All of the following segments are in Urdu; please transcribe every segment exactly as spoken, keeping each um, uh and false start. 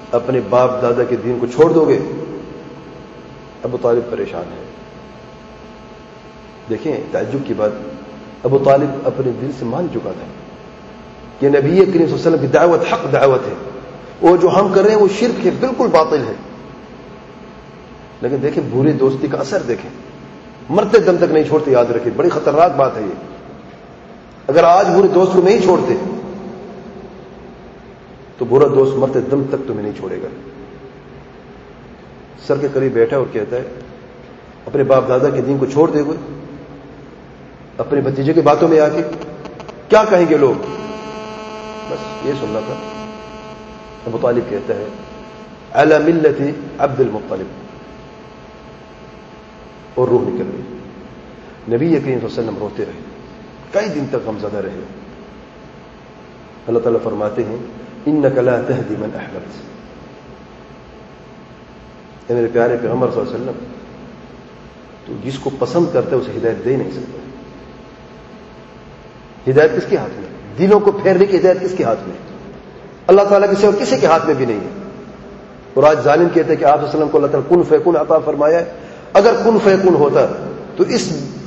اپنے باپ دادا کے دین کو چھوڑ دو گے؟ ابو طالب پریشان ہے. دیکھیں تعجب کی بات، ابو طالب اپنے دل سے مان چکا تھا کہ نبی کریم صلی اللہ علیہ وسلم کی دعوت حق دعوت ہے، وہ جو ہم کر رہے ہیں وہ شرک ہے، بالکل باطل ہے. لیکن دیکھیں برے دوستی کا اثر دیکھیں، مرتے دم تک نہیں چھوڑتے. یاد رکھیں بڑی خطرناک بات ہے یہ. اگر آج برے دوست کو نہیں چھوڑتے تو برا دوست مرتے دم تک تمہیں نہیں چھوڑے گا. سر کے قریب بیٹھا اور کہتا ہے اپنے باپ دادا کے دین کو چھوڑ دے گئے، اپنے بھتیجے کی باتوں میں آ کے کیا کہیں گے لوگ؟ بس یہ سننا تھا. ابو طالب کہتا ہے علی ملت عبد المطلب، اور روح نکل گئی. نبی کریم صلی اللہ علیہ وسلم روتے رہے، کئی دن تک غمزدہ رہے. اللہ تعالیٰ فرماتے ہیں انک لا تہدی من احببت. اے میرے پیارے پیغمبر صلی اللہ علیہ وسلم، تو جس کو پسند کرتا ہے اسے ہدایت دے نہیں سکتا. ہدایت کس کے ہاتھ میں؟ دلوں کو پھیرنے کی ہدایت کس کے ہاتھ میں؟ اللہ تعالیٰ کے سوا کسی کے ہاتھ میں بھی نہیں ہے. اور آج ظالم کہتے ہیں کہ آپ صلی اللہ علیہ وسلم کو اللہ تعالیٰ کن فیکون عطا فرمایا ہے. اگر کن فیکون ہوتا تو اس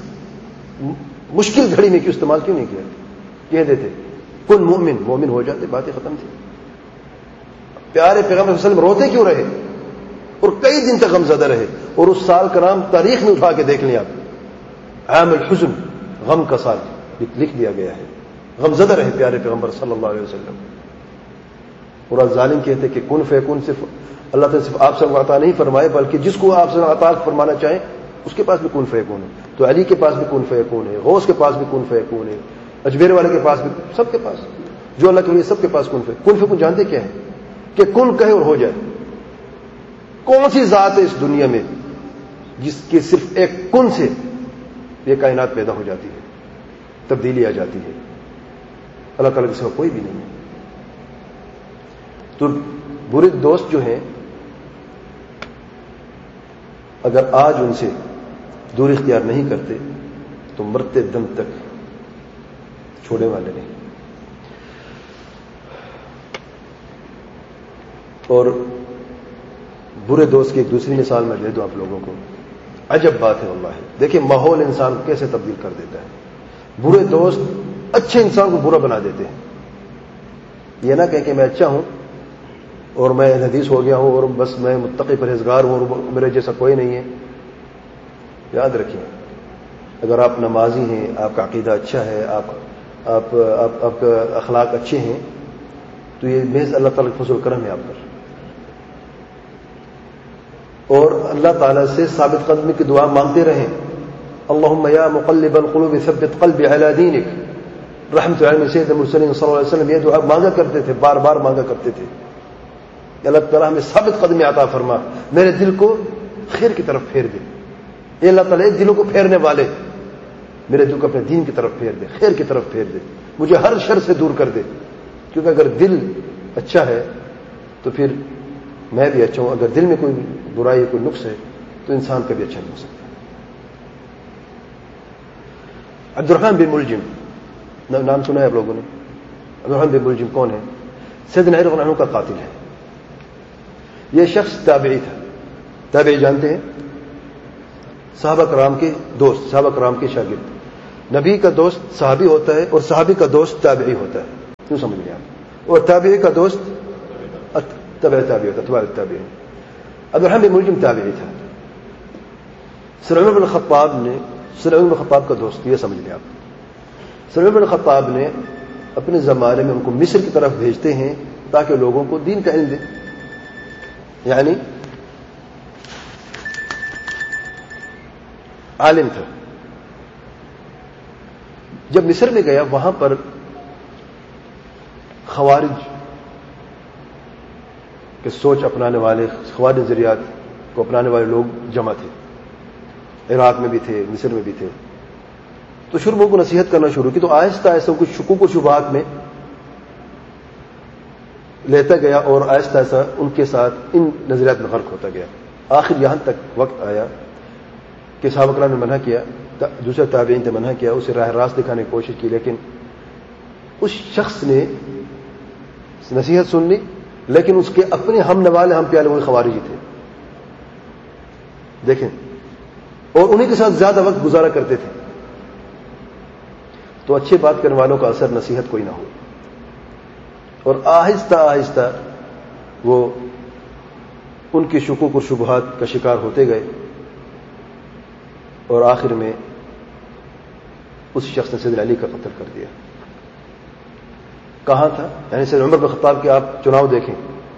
مشکل گھڑی میں کیوں استعمال کیوں نہیں کیا؟ کہہ دیتے کن مومن، مومن ہو جاتے، باتیں ختم تھی. پیارے پیغمبر صلی اللہ علیہ وسلم روتے کیوں رہے اور کئی دن تک غمزدہ رہے؟ اور اس سال کا نام تاریخ میں اٹھا کے دیکھ لیں آپ، عام الحزن، غم کا سال لکھ دیا گیا ہے. غمزدہ رہے پیارے پیغمبر صلی اللہ علیہ وسلم. اور آج ظالم کہتے کہ کن فیکون صرف اللہ تعالیٰ صرف آپ سے عطا نہیں فرمائے، بلکہ جس کو آپ سے عطا فرمانا چاہیں اس کے پاس بھی کن فیکون ہے. تو علی کے پاس بھی کن فیکون ہے، غوث کے پاس بھی کن فیکون ہے، اجمیر والے کے پاس بھی، سب کے پاس، جو اللہ کے لیے سب کے پاس کن فیکون. کن فیکون جانتے کیا ہے؟ کہ کن کہے اور ہو جائے. کون سی ذات ہے اس دنیا میں جس کے صرف ایک کن سے یہ کائنات پیدا ہو جاتی ہے، تبدیلی آ جاتی ہے؟ اللہ تعالیٰ کے سوا کوئی بھی نہیں ہے. تو برے دوست جو ہیں اگر آج ان سے دور اختیار نہیں کرتے تو مرتے دم تک چھوڑنے والے نہیں. اور برے دوست کی ایک دوسری مثال میں دے دوں آپ لوگوں کو. عجب بات ہے واللہ. دیکھیں ماحول انسان کو کیسے تبدیل کر دیتا ہے. برے دوست اچھے انسان کو برا بنا دیتے ہیں. یہ نہ کہیں کہ میں اچھا ہوں اور میں اہل حدیث ہو گیا ہوں اور بس میں متقی پرہیزگار ہوں اور میرے جیسا کوئی نہیں ہے. یاد رکھیں اگر آپ نمازی ہیں، آپ کا عقیدہ اچھا ہے، آپ آپ آپ آپ کا اخلاق اچھے ہیں تو یہ محض اللہ تعالیٰ کا فضل و کرم ہے آپ پر. اور اللہ تعالیٰ سے ثابت قدمی کی دعا مانگتے رہیں. اللہم یا مقلب القلوب ثبت قلبی علی دینک. رحمت علیہ سید المرسلین صلی اللہ علیہ وسلم یہ دعا مانگا کرتے تھے، بار بار مانگا کرتے تھے. اللہ تعالیٰ ہمیں ثابت قدمی عطا فرما، میرے دل کو خیر کی طرف پھیر دے. اے اللہ تعالیٰ دلوں کو پھیرنے والے، میرے دل کو اپنے دین کی طرف پھیر دے، خیر کی طرف پھیر دے، مجھے ہر شر سے دور کر دے. کیونکہ اگر دل اچھا ہے تو پھر میں بھی اچھا ہوں. اگر دل میں کوئی برائی، کوئی نقص ہے تو انسان کبھی اچھا نہیں ہو سکتا. عبد الرحمن بن ملجم نام سنا ہے آپ لوگوں نے؟ عبد الرحمن بن ملجم کون ہے؟ سیدنا علی رضی اللہ عنہ کا قاتل ہے. یہ شخص تابعی تھا. تابعی جانتے ہیں؟ صحابہ کرام کے دوست، صحابہ کرام کے شاگرد. نبی کا دوست صحابی ہوتا ہے اور صحابی کا دوست تابعی ہوتا ہے. کیوں سمجھ لیں آپ؟ اور تابعی کا دوست تبع تابعی ہوتا ہے، تبع تابعی. عبد الرحمن بن ملجم تابعی تھا. سر عمر بن الخطاب نے، سر عمر بن الخطاب کا دوست، یہ سمجھ لیں آپ. سر عمر بن الخطاب نے اپنے زمانے میں ان کو مصر کی طرف بھیجتے ہیں تاکہ لوگوں کو دین کا علم دے. یعنی عالم تھا. جب مصر میں گیا وہاں پر خوارج کے سوچ اپنانے والے، خوارج نظریات کو اپنانے والے لوگ جمع تھے. عراق میں بھی تھے، مصر میں بھی تھے. تو شروع کو نصیحت کرنا شروع کی. تو آہستہ آہستہ کچھ شکوک و شبہات میں لیتا گیا اور آہستہ آہستہ ان کے ساتھ ان نظریات میں غرق ہوتا گیا. آخر یہاں تک وقت آیا کہ صحابہ کرام نے منع کیا، دوسرے تابعین نے منع کیا، اسے راہ راست دکھانے کی کوشش کی، لیکن اس شخص نے نصیحت سن لی لیکن اس کے اپنے ہم نوالے ہم پیالے وہی خوارجی تھے. دیکھیں, اور انہیں کے ساتھ زیادہ وقت گزارا کرتے تھے. تو اچھے بات کرنے والوں کا اثر نصیحت کوئی نہ ہو, اور آہستہ آہستہ وہ ان کی شکوک اور شبہات کا شکار ہوتے گئے, اور آخر میں اس شخص نے سیدنا علی کا قتل کر دیا. کہاں تھا؟ یعنی سیدنا عمر بن خطاب کے آپ چناؤ دیکھیں,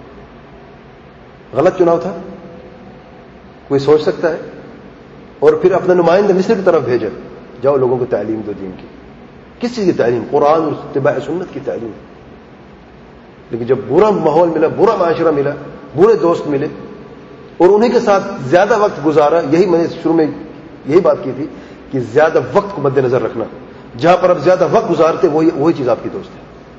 غلط چناؤ تھا, کوئی سوچ سکتا ہے؟ اور پھر اپنا نمائندہ مصر کی طرف بھیجا, جاؤ لوگوں کو تعلیم دو دین کی. کس چیز کی تعلیم؟ قرآن اور اتباع سنت کی تعلیم. لیکن جب برا ماحول ملا, برا معاشرہ ملا, برے دوست ملے, اور انہیں کے ساتھ زیادہ وقت گزارا, یہی میں نے شروع میں یہی بات کی تھی کہ زیادہ وقت کو مد نظر رکھنا. جہاں پر آپ زیادہ وقت گزارتے وہی وہی چیز آپ کی دوست ہے.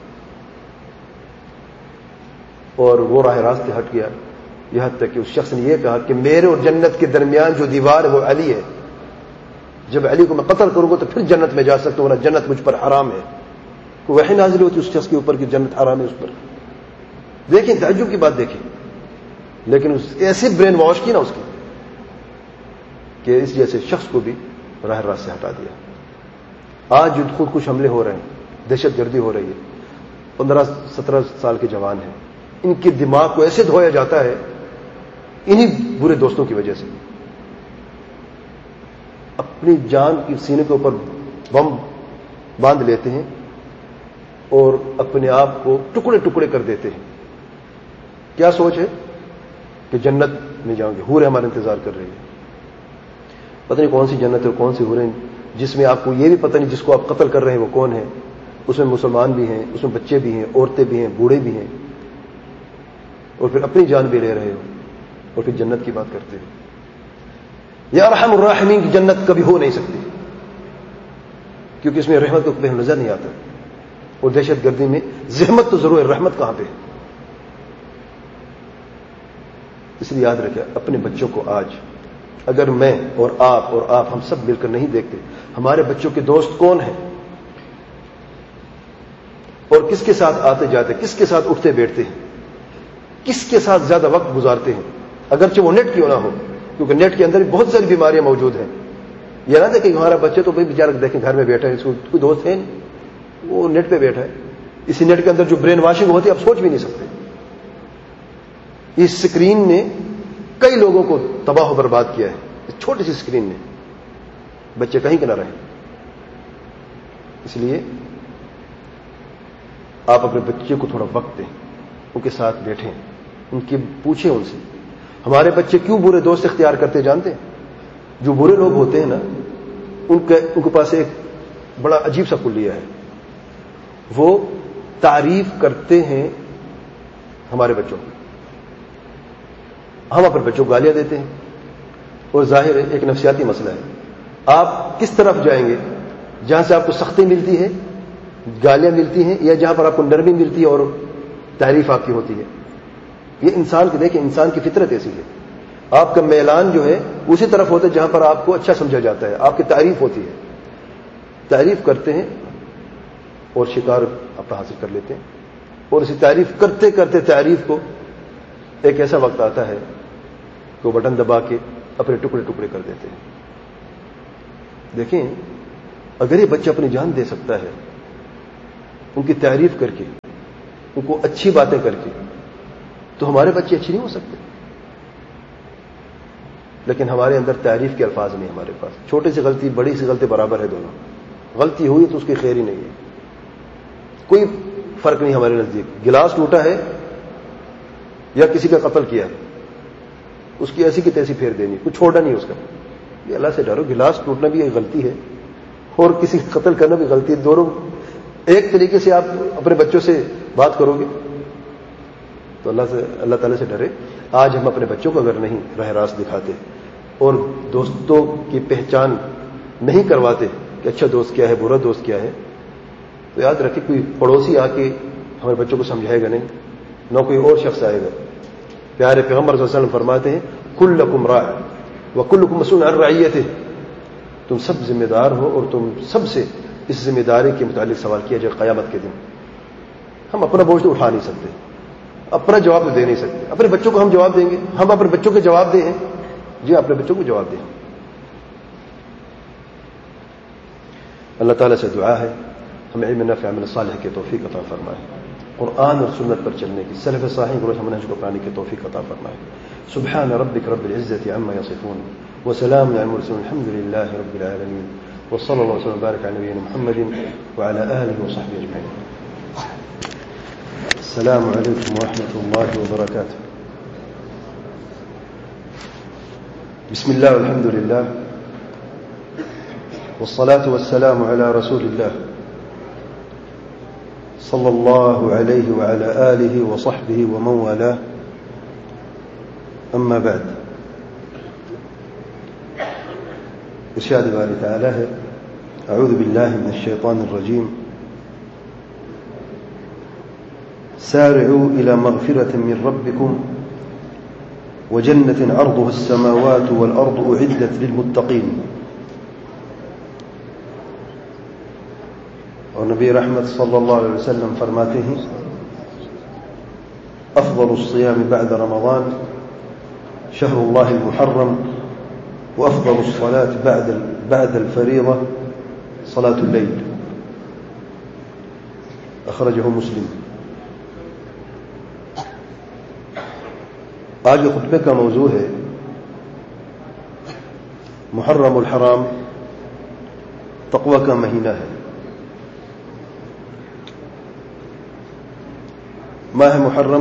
اور وہ راہ راست سے ہٹ گیا, یہاں تک کہ اس شخص نے یہ کہا کہ میرے اور جنت کے درمیان جو دیوار ہے وہ علی ہے. جب علی کو میں قتل کروں گا تو پھر جنت میں جا سکتا ہوں, ورنہ جنت مجھ پر حرام ہے. کوئی وحی نازل ہوتی اس شخص کے اوپر کہ جنت حرام ہے اس پر. دیکھیں, تعجب کی بات دیکھیں. لیکن اس ایسے برین واش کی نا اس کی کہ اس جیسے شخص کو بھی راہ راست سے ہٹا دیا. آج جو خود کش حملے ہو رہے ہیں, دہشت گردی ہو رہی ہے, پندرہ سترہ سال کے جوان ہیں, ان کے دماغ کو ایسے دھویا جاتا ہے انہی برے دوستوں کی وجہ سے. اپنی جان کی سینے کے اوپر بم باندھ لیتے ہیں اور اپنے آپ کو ٹکڑے ٹکڑے کر دیتے ہیں. کیا سوچ ہے کہ جنت میں جاؤں گے, حوریں ہمارا انتظار کر رہی ہیں. پتہ نہیں کون سی جنت ہے, کون سی حوریں جس میں آپ کو یہ بھی پتہ نہیں جس کو آپ قتل کر رہے ہیں وہ کون ہے. اس میں مسلمان بھی ہیں, اس میں بچے بھی ہیں, عورتیں بھی ہیں, بوڑھے بھی ہیں, اور پھر اپنی جان بھی لے رہے ہو, اور پھر جنت کی بات کرتے ہیں. یا ارحم الراحمین کی جنت کبھی ہو نہیں سکتی, کیونکہ اس میں رحمت کو کبھی نظر نہیں آتا. اور دہشت گردی میں زحمت تو ضرور ہے, رحمت کہاں پہ ہے؟ اس لیے یاد رکھیں اپنے بچوں کو. آج اگر میں اور آپ اور آپ ہم سب مل کر نہیں دیکھتے ہمارے بچوں کے دوست کون ہیں, اور کس کے ساتھ آتے جاتے, کس کے ساتھ اٹھتے بیٹھتے ہیں, کس کے ساتھ زیادہ وقت گزارتے ہیں, اگرچہ وہ نیٹ کیوں نہ ہو, کیونکہ نیٹ کے اندر بھی بہت ساری بیماریاں موجود ہیں. یہ نہ دیکھیں ہمارا بچہ تو بھائی بیچارہ دیکھیں گھر میں بیٹھا ہے, اس کو کوئی دوست ہے نہیں, وہ نیٹ پہ بیٹھا ہے. اسی نیٹ کے اندر جو برین واشنگ ہوتی ہے آپ سوچ بھی نہیں سکتے. اس اسکرین نے کئی لوگوں کو تباہ و برباد کیا ہے, اس چھوٹی سی اسکرین نے. بچے کہیں کے نہ رہیں. اس لیے آپ اپنے بچے کو تھوڑا وقت دیں, ان کے ساتھ بیٹھیں, ان کی پوچھیں ان سے. ہمارے بچے کیوں برے دوست اختیار کرتے جانتے ہیں؟ جو برے لوگ ہوتے ہیں نا ان کے ان کے پاس ایک بڑا عجیب سا کلیہ ہے, وہ تعریف کرتے ہیں ہمارے بچوں کی. ہم اپنے بچوں کو گالیاں دیتے ہیں, اور ظاہر ہے ایک نفسیاتی مسئلہ ہے. آپ کس طرف جائیں گے؟ جہاں سے آپ کو سختی ملتی ہے, گالیاں ملتی ہیں, یا جہاں پر آپ کو نرمی ملتی ہے اور تعریف آپ کی ہوتی ہے؟ یہ انسان کی دیکھیں, انسان کی فطرت ایسی ہے. آپ کا میلان جو ہے اسی طرف ہوتا ہے جہاں پر آپ کو اچھا سمجھا جاتا ہے, آپ کی تعریف ہوتی ہے. تعریف کرتے ہیں اور شکار اپنا حاصل کر لیتے ہیں, اور اسی تعریف کرتے کرتے تعریف کو ایک ایسا وقت آتا ہے کہ وہ بٹن دبا کے اپنے ٹکڑے ٹکڑے کر دیتے ہیں. دیکھیں, اگر یہ بچہ اپنی جان دے سکتا ہے ان کی تعریف کر کے, ان کو اچھی باتیں کر کے, تو ہمارے بچے اچھے نہیں ہو سکتے. لیکن ہمارے اندر تعریف کے الفاظ نہیں ہمارے پاس. چھوٹی سی غلطی بڑی سی غلطی برابر ہے, دونوں. غلطی ہوئی تو اس کی خیر ہی نہیں ہے, کوئی فرق نہیں ہمارے نزدیک. گلاس ٹوٹا ہے یا کسی کا قتل کیا, اس کی ایسی کی تیسی پھیر دینی, کچھ چھوڑنا نہیں اس کا. یہ اللہ سے ڈرو, گلاس ٹوٹنا بھی ایک غلطی ہے اور کسی کا قتل کرنا بھی غلطی ہے. دونوں ایک طریقے سے آپ اپنے بچوں سے بات کرو گے تو اللہ سے اللہ تعالیٰ سے ڈرے. آج ہم اپنے بچوں کو اگر نہیں راہ راست دکھاتے اور دوستوں کی پہچان نہیں کرواتے کہ اچھا دوست کیا ہے, برا دوست کیا ہے, تو یاد رکھیں کوئی پڑوسی آ کے ہمارے بچوں کو سمجھائے گا نہیں, نہ کوئی اور شخص آئے گا. پیارے پیغمبر صلی اللہ علیہ وسلم فرماتے ہیں کلکم راع وکلکم مسئول عن رعیتہ, تم سب ذمہ دار ہو اور تم سب سے اس ذمہ داری کے متعلق سوال کیا جائے قیامت کے دن. ہم اپنا بوجھ تو اٹھا نہیں سکتے, اپنا جواب تو دے نہیں سکتے. اپنے بچوں کو ہم جواب دیں گے؟ ہم اپنے بچوں کے جواب دیں. جی اپنے بچوں کو جواب دیں. اللہ تعالیٰ سے دعا ہے ہمیں علم نافع عمل صالح کی توفیق عطا فرمائے. قرآن اور سنت پر چلنے کی، سلف صالحین کو منہج کو اپنانے کی توفیق عطا فرمائے. سبحان ربک رب العزة عما يصفون وسلام على المرسلين الحمد لله رب العالمين وصلى الله وسلم وبارك على نبينا محمد وعلى آله وصحبه أجمعين. السلام عليكم ورحمة الله وبركاته. بسم الله والحمد لله والصلاة والسلام على رسول الله صلى الله عليه وعلى آله وصحبه ومن والاه. أما بعد. ارشاد باری تعالی ہے اعوذ بالله من الشيطان الرجيم سارعوا إلى مغفرة من ربكم وجنة عرضها السماوات والأرض أعدت للمتقين. اور نبی رحمت صلی اللہ علیہ وسلم فرماتے ہیں افضل الصيام بعد رمضان شهر الله المحرم وافضل الصلاة بعد بعد الفريضة صلاة الليل. اخرجه مسلم. آج کے خطبے کا موضوع ہے محرم الحرام، تقوی کا مہینہ ہے. ماہ محرم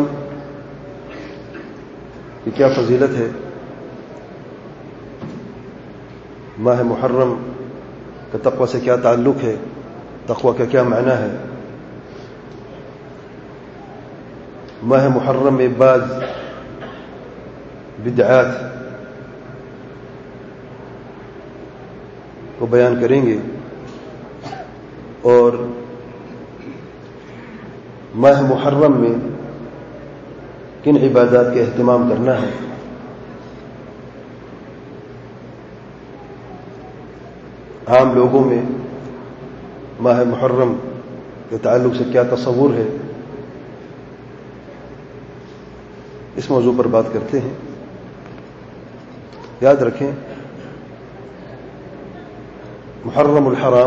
کی کیا فضیلت ہے؟ ماہ محرم کا تقوی سے کیا تعلق ہے؟ تقوی کا کیا معنی ہے؟ ماہ محرم میں بعض بدعات کو بیان کریں گے اور ماہ محرم میں کن عبادات کا اہتمام کرنا ہے. عام لوگوں میں ماہ محرم کے تعلق سے کیا تصور ہے، اس موضوع پر بات کرتے ہیں. یاد رکھیں محرم الحرام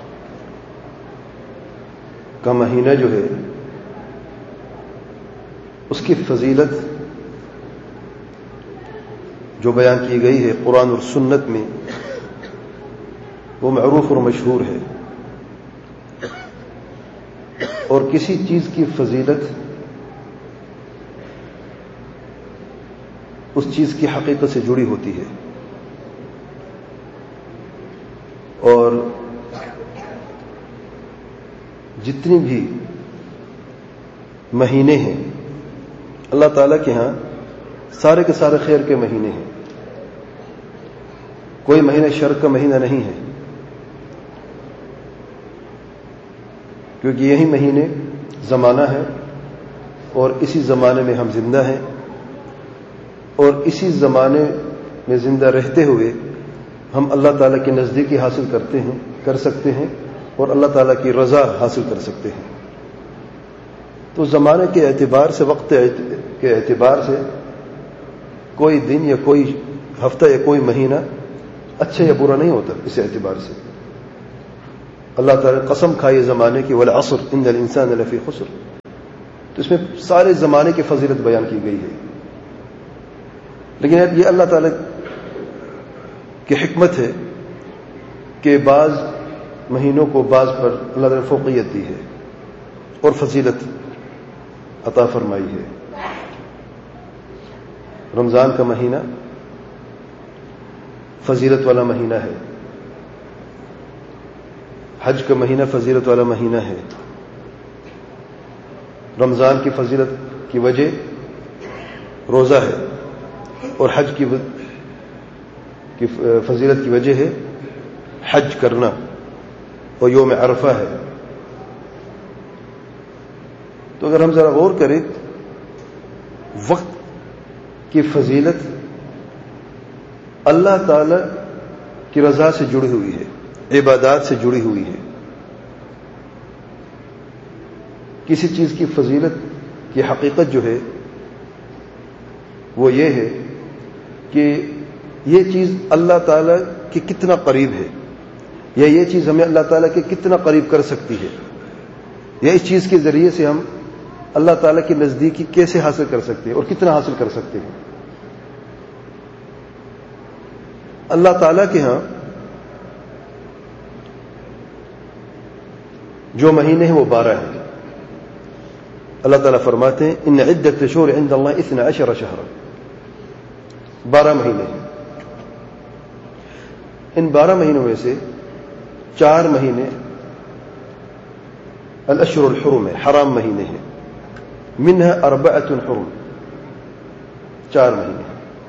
کا مہینہ جو ہے اس کی فضیلت جو بیان کی گئی ہے قرآن اور سنت میں وہ معروف اور مشہور ہے. اور کسی چیز کی فضیلت اس چیز کی حقیقت سے جڑی ہوتی ہے. اور جتنی بھی مہینے ہیں اللہ تعالیٰ کے ہاں سارے کے سارے خیر کے مہینے ہیں. کوئی مہینہ شر کا مہینہ نہیں ہے، کیونکہ یہی مہینے زمانہ ہے اور اسی زمانے میں ہم زندہ ہیں اور اسی زمانے میں زندہ رہتے ہوئے ہم اللہ تعالیٰ کی نزدیکی حاصل کرتے ہیں کر سکتے ہیں اور اللہ تعالیٰ کی رضا حاصل کر سکتے ہیں. تو زمانے کے اعتبار سے، وقت کے اعتبار سے کوئی دن یا کوئی ہفتہ یا کوئی مہینہ اچھا یا برا نہیں ہوتا. اس اعتبار سے اللہ تعالیٰ نے قسم کھائی زمانے کی والعصر ان الانسان لفی خسر. تو اس میں سارے زمانے کی فضیلت بیان کی گئی ہے. لیکن یہ اللہ تعالیٰ کی حکمت ہے کہ بعض مہینوں کو بعض پر اللہ تعالیٰ نے فوقیت دی ہے اور فضیلت عطا فرمائی ہے. رمضان کا مہینہ فضیلت والا مہینہ ہے. حج کا مہینہ فضیلت والا مہینہ ہے. رمضان کی فضیلت کی وجہ روزہ ہے اور حج کی فضیلت کی وجہ ہے حج کرنا اور یوم عرفہ ہے. تو اگر ہم ذرا غور کریں وقت کی فضیلت اللہ تعالی کی رضا سے جڑی ہوئی ہے، عبادات سے جڑی ہوئی ہے. کسی چیز کی فضیلت کی حقیقت جو ہے وہ یہ ہے کہ یہ چیز اللہ تعالیٰ کے کتنا قریب ہے، یا یہ چیز ہمیں اللہ تعالیٰ کے کتنا قریب کر سکتی ہے، یا اس چیز کے ذریعے سے ہم اللہ تعالیٰ کی نزدیکی کیسے حاصل کر سکتے ہیں اور کتنا حاصل کر سکتے ہیں۔ اللہ تعالیٰ کے ہاں جو مہینے ہیں وہ بارہ ہیں۔ اللہ تعالیٰ فرماتے ہیں ان عدت الشہور عند اللہ اثنا عشر شہرا، بارہ مہینے ہیں۔ ان بارہ مہینوں میں سے چار مہینے الاشہر الحرم ہے، حرام مہینے ہیں، منها اربعۃ حرم، چار مہینے۔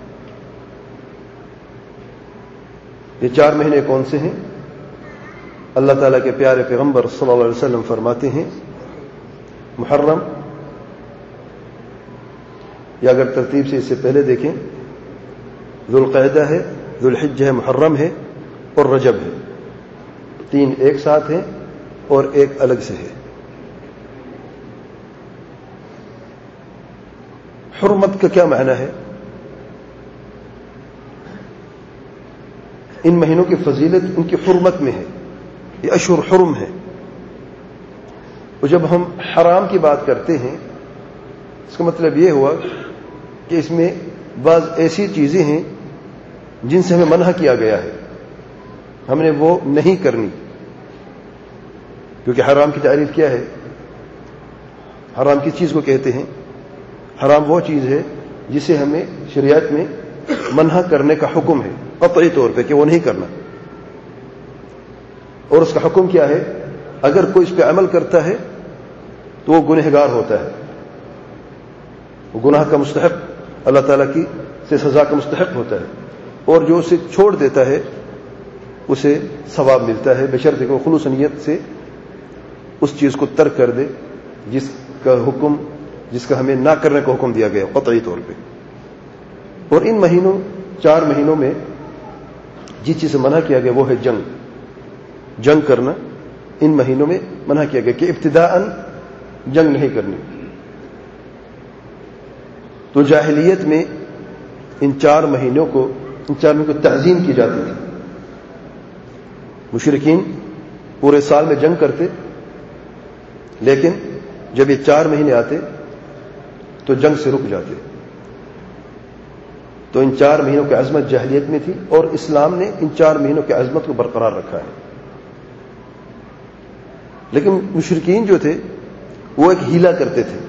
یہ چار مہینے کون سے ہیں؟ اللہ تعالیٰ کے پیارے پیغمبر صلی اللہ علیہ وسلم فرماتے ہیں محرم، یا اگر ترتیب سے اس سے پہلے دیکھیں ذوالقعدہ ہے، ذوالحجہ ہے، محرم ہے اور رجب ہے، تین ایک ساتھ ہیں اور ایک الگ سے ہے۔ حرمت کا کیا معنی ہے؟ ان مہینوں کی فضیلت ان کی حرمت میں ہے، یہ اشہر حرم ہے۔ اور جب ہم حرام کی بات کرتے ہیں اس کا مطلب یہ ہوا کہ اس میں بعض ایسی چیزیں ہیں جن سے ہمیں منع کیا گیا ہے، ہم نے وہ نہیں کرنی، کیونکہ حرام کی تعریف کیا ہے؟ حرام کس چیز کو کہتے ہیں؟ حرام وہ چیز ہے جسے ہمیں شریعت میں منع کرنے کا حکم ہے قطعی طور پہ کہ وہ نہیں کرنا، اور اس کا حکم کیا ہے؟ اگر کوئی اس پہ عمل کرتا ہے تو وہ گنہگار ہوتا ہے، وہ گناہ کا مستحق، اللہ تعالیٰ کی سے سزا کا مستحق ہوتا ہے، اور جو اسے چھوڑ دیتا ہے اسے ثواب ملتا ہے، بشرط کہ وہ خلوص نیت سے اس چیز کو ترک کر دے جس کا حکم جس کا ہمیں نہ کرنے کا حکم دیا گیا قطعی طور پہ۔ اور ان مہینوں چار مہینوں میں جس چیز سے منع کیا گیا وہ ہے جنگ، جنگ کرنا ان مہینوں میں منع کیا گیا کہ ابتداءً جنگ نہیں کرنی۔ تو جاہلیت میں ان چار مہینوں کو ان چار مہینوں کو تعظیم کی جاتی تھی، مشرکین پورے سال میں جنگ کرتے، لیکن جب یہ چار مہینے آتے تو جنگ سے رک جاتے۔ تو ان چار مہینوں کی عظمت جاہلیت میں تھی، اور اسلام نے ان چار مہینوں کی عظمت کو برقرار رکھا ہے۔ لیکن مشرکین جو تھے وہ ایک ہیلا کرتے تھے،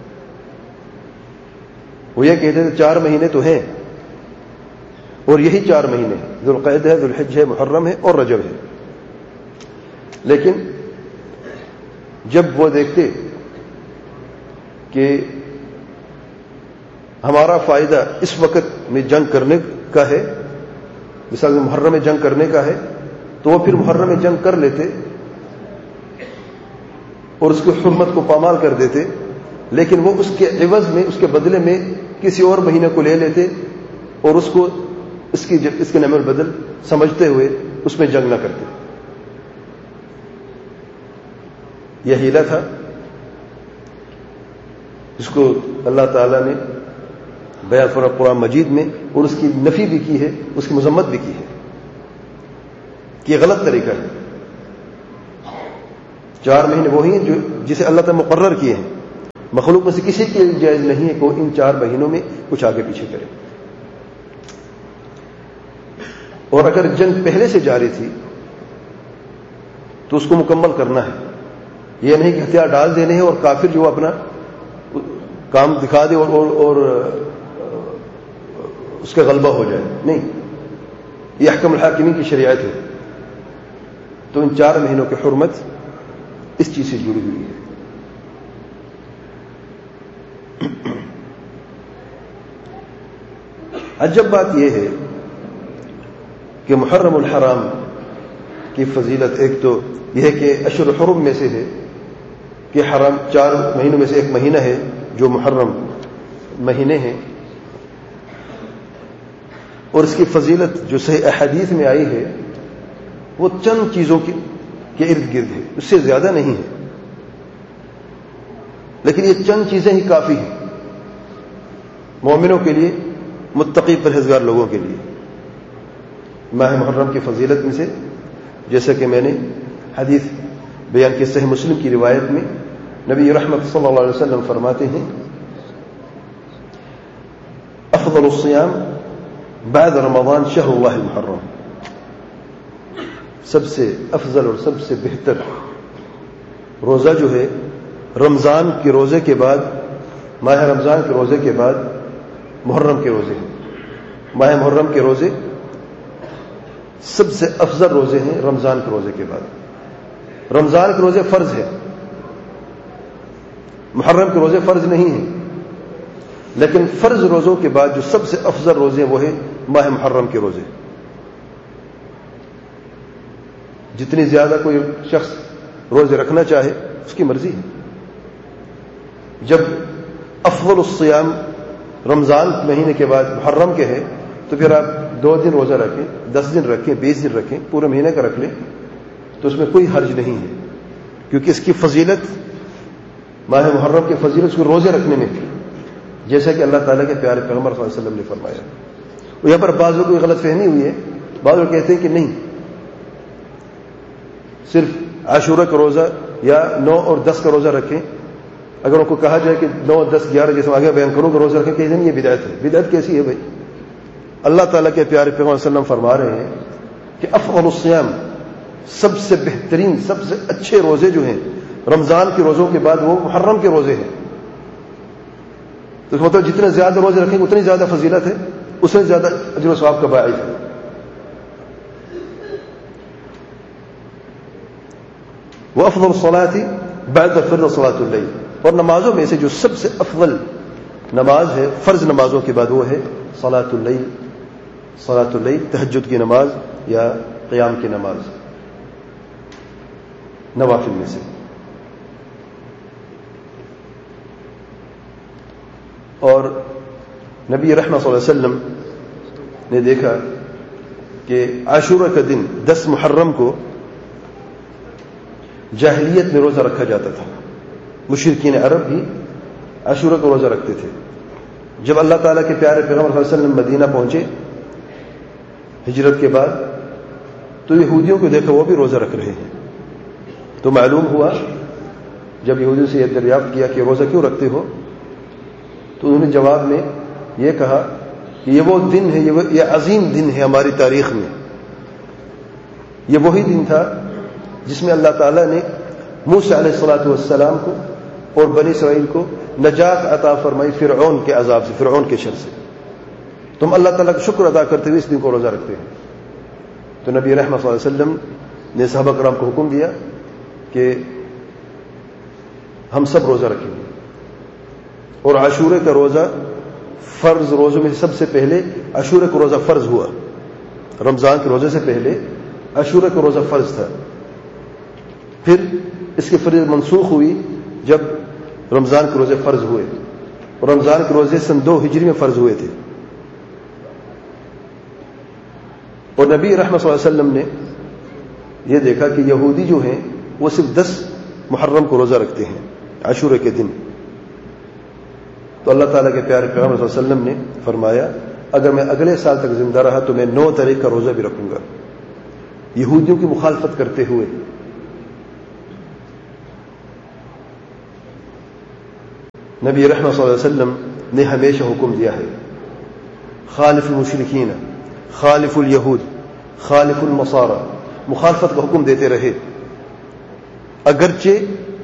وہ یہ کہتے تھے چار مہینے تو ہیں، اور یہی چار مہینے ذوالقعدہ ہے، ذوالحجہ ہے، محرم ہے اور رجب ہے۔ لیکن جب وہ دیکھتے کہ ہمارا فائدہ اس وقت میں جنگ کرنے کا ہے، مثال میں محرم میں جنگ کرنے کا ہے، تو وہ پھر محرم میں جنگ کر لیتے اور اس کی حرمت کو پامال کر دیتے، لیکن وہ اس کے عوض میں اس کے بدلے میں کسی اور مہینے کو لے لیتے اور اس کو اس کی اس کے نعم البدل سمجھتے ہوئے اس میں جنگ نہ کرتے۔ یہ ہیلا تھا جس کو اللہ تعالیٰ نے بیان فرمایا قرآن مجید میں، اور اس کی نفی بھی کی ہے، اس کی مذمت بھی کی ہے کہ یہ غلط طریقہ ہے۔ چار مہینے وہی ہیں جو جسے اللہ تعالیٰ مقرر کیے ہیں، مخلوق میں سے کسی کے لیے جائز نہیں ہے کہ وہ ان چار مہینوں میں کچھ آگے پیچھے کرے۔ اور اگر جنگ پہلے سے جاری تھی تو اس کو مکمل کرنا ہے، یہ نہیں کہ ہتھیار ڈال دینے ہیں اور کافر جو اپنا کام دکھا دے اور, اور, اور اس کا غلبہ ہو جائے، نہیں، یہ احکم الحاکمین کی شریعت ہے۔ تو ان چار مہینوں کی حرمت اس چیز سے جڑی ہوئی ہے۔ عجب بات یہ ہے کہ محرم الحرام کی فضیلت ایک تو یہ ہے کہ اشہر حرم میں سے ہے کہ حرام چار مہینوں میں سے ایک مہینہ ہے جو محرم مہینے ہیں، اور اس کی فضیلت جو صحیح احادیث میں آئی ہے وہ چند چیزوں کی کے ارد گرد ہے، اس سے زیادہ نہیں ہے۔ لیکن یہ چند چیزیں ہی کافی ہیں مومنوں کے لیے، متقی پرہیزگار لوگوں کے لیے۔ ماہ محرم کی فضیلت میں سے جیسا کہ میں نے حدیث بیان کی صحیح مسلم کی روایت میں نبی رحمت صلی اللہ علیہ وسلم فرماتے ہیں افضل الصیام بعد رمضان شہر اللہ المحرم، سب سے افضل اور سب سے بہتر روزہ جو ہے رمضان کے روزے کے بعد، ماہ رمضان کے روزے کے بعد محرم کے روزے ہیں۔ ماہ محرم کے روزے سب سے افضل روزے ہیں رمضان کے روزے کے بعد۔ رمضان کے روزے فرض ہیں، محرم کے روزے فرض نہیں ہیں، لیکن فرض روزوں کے بعد جو سب سے افضل روزے وہ ہیں ماہ محرم کے روزے۔ جتنی زیادہ کوئی شخص روزے رکھنا چاہے اس کی مرضی ہے۔ جب افضل الصیام رمضان مہینے کے بعد محرم کے ہے تو پھر آپ دو دن روزہ رکھیں، دس دن رکھیں، بیس دن رکھیں، پورے مہینے کا رکھ لیں تو اس میں کوئی حرج نہیں ہے، کیونکہ اس کی فضیلت ماہ محرم کی فضیلت اس کو روزے رکھنے میں تھی، جیسا کہ اللہ تعالیٰ کے پیارے پیغمبر صلی اللہ علیہ وسلم نے فرمایا۔ اور یہاں پر بعض لوگوں کو غلط فہمی ہوئی ہے، بعض لوگ کہتے ہیں کہ نہیں، صرف عاشورہ کا روزہ یا نو اور دس کا روزہ رکھیں۔ اگر ان کو کہا جائے کہ نو دس گیارہ جیسے آگے بیان کروں کہ روزہ رکھیں، کہتے ہیں یہ بدعت ہے۔ بدعت کیسی ہے بھائی؟ اللہ تعالیٰ کے پیارے پیغمبر صلی اللہ علیہ وسلم فرما رہے ہیں کہ افضل الصیام، سب سے بہترین سب سے اچھے روزے جو ہیں رمضان کے روزوں کے بعد وہ محرم کے روزے ہیں۔ تو مطلب جتنے زیادہ روزے رکھیں اتنی زیادہ فضیلت ہے، اس سے زیادہ اجر و ثواب کا باعث ہے۔ وافضل الصلاة بعد فرض صلاة الليل، اور نمازوں میں سے جو سب سے افضل نماز ہے فرض نمازوں کے بعد وہ ہے صلاۃ اللیل، صلاۃ اللیل، تہجد کی نماز یا قیام کی نماز، نوافل میں سے۔ اور نبی رحمۃ صلی اللہ علیہ وسلم نے دیکھا کہ عاشورہ کا دن دس محرم کو جاہلیت میں روزہ رکھا جاتا تھا، مشرکین عرب بھی عاشورہ کو روزہ رکھتے تھے۔ جب اللہ تعالیٰ کے پیارے پیغمبر صلی اللہ علیہ وسلم مدینہ پہنچے ہجرت کے بعد تو یہودیوں کو دیکھا وہ بھی روزہ رکھ رہے ہیں، تو معلوم ہوا جب یہودیوں سے یہ دریافت کیا کہ روزہ کیوں رکھتے ہو، تو انہوں نے جواب میں یہ کہا کہ یہ وہ دن ہے، یہ عظیم دن ہے ہماری تاریخ میں، یہ وہی دن تھا جس میں اللہ تعالیٰ نے موسیٰ علیہ الصلاۃ والسلام کو اور بنی اسرائیل کو نجات عطا فرمائی فرعون کے عذاب سے، فرعون کے شر سے۔ تم اللہ تعالیٰ کا شکر ادا کرتے ہوئے اس دن کو روزہ رکھتے ہیں۔ تو نبی رحمۃ صلی اللہ علیہ وسلم نے صحابہ کرام کو حکم دیا کہ ہم سب روزہ رکھیں گے، اور عاشورے کا روزہ فرض روزوں میں سب سے پہلے عاشورے کا روزہ فرض ہوا، رمضان کے روزے سے پہلے عاشورے کا روزہ فرض تھا، پھر اس کی فریضت منسوخ ہوئی جب رمضان کے روزے فرض ہوئے، اور رمضان کے روزے سن دو ہجری میں فرض ہوئے تھے۔ اور نبی رحمۃ صلی اللہ علیہ وسلم نے یہ دیکھا کہ یہودی جو ہیں وہ صرف دس محرم کو روزہ رکھتے ہیں عاشورے کے دن، تو اللہ تعالیٰ کے پیارے پیغمبر صلی اللہ علیہ وسلم نے فرمایا اگر میں اگلے سال تک زندہ رہا تو میں نو تاریخ کا روزہ بھی رکھوں گا، یہودیوں کی مخالفت کرتے ہوئے۔ نبی رحمۃ صلی اللہ علیہ وسلم نے ہمیشہ حکم دیا ہے خالف المشرکین، خالف الیہود، خالف النصارى، مخالفت کا حکم دیتے رہے، اگرچہ